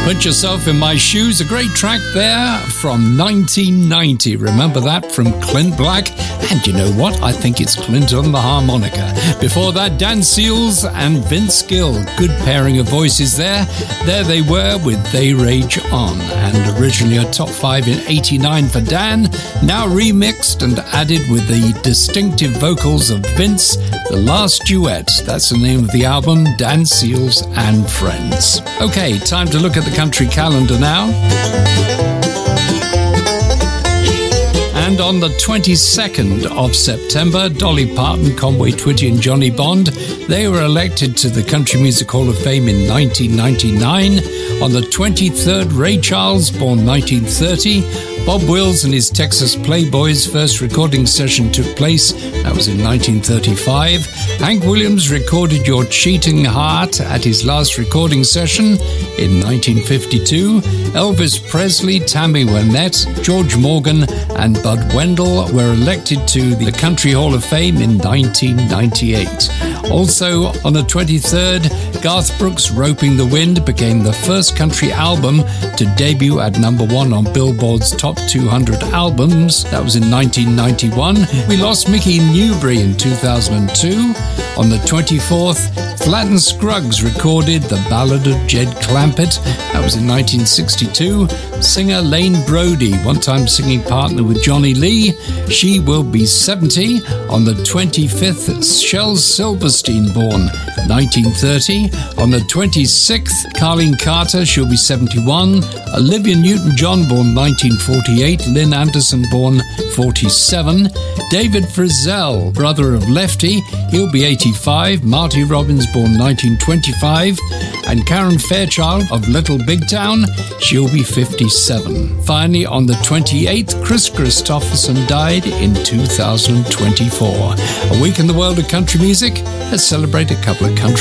Put Yourself in My Shoes, a great track there from 1990. Remember that from Clint Black? And you know what? I think it's Clint on the harmonica. Before that, Dan Seals and Vince Gill. Good pairing of voices there. There they were with They Rage On. And originally a top 5 in 89 for Dan, now remixed and added with the distinctive vocals of Vince, The Last Duet. That's the name of the album, Dan Seals and Friends. Okay, time to look at the country calendar now. And on the 22nd of September, Dolly Parton, Conway Twitty and Johnny Bond, they were elected to the Country Music Hall of Fame in 1999. On the 23rd, Ray Charles, born 1930, Bob Wills and his Texas Playboys' first recording session took place. That was in 1935. Hank Williams recorded Your Cheating Heart at his last recording session in 1952. Elvis Presley, Tammy Wynette, George Morgan and Bud Wendell were elected to the Country Hall of Fame in 1998. Also on the 23rd, Garth Brooks' Roping the Wind became the first country album to debut at number 1 on Billboard's Top 200 albums. That was in 1991. We lost Mickey Newbury in 2002. On the 24th, Flatt and Scruggs recorded The Ballad of Jed Clampett. That was in 1962. Singer Lane Brody, one-time singing partner with Johnny Lee. She will be 70. On the 25th, Shel Silverstein, born 1930. On the 26th, Carlene Carter, she'll be 71. Olivia Newton-John, born 1948. Lynn Anderson, born 47. David Frizzell, brother of Lefty, he'll be 85. Marty Robbins, born 1925. And Karen Fairchild of Little Big Town, she'll be 57. Finally, on the 28th, Chris Christopherson died in 2024. A week in the world of country music. Let's celebrate a couple of country